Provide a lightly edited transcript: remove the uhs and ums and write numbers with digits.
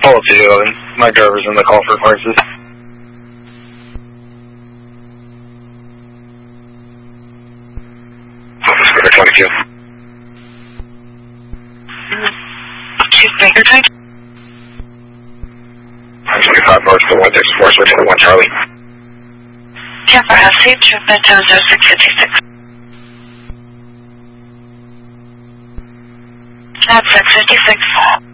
Follow 211. My driver's in the call for parts. Square 22. Choose breaker type. 25 north to 164, switch to 1 Charlie. Tampa Ave, Troopman 0656. Nav 656.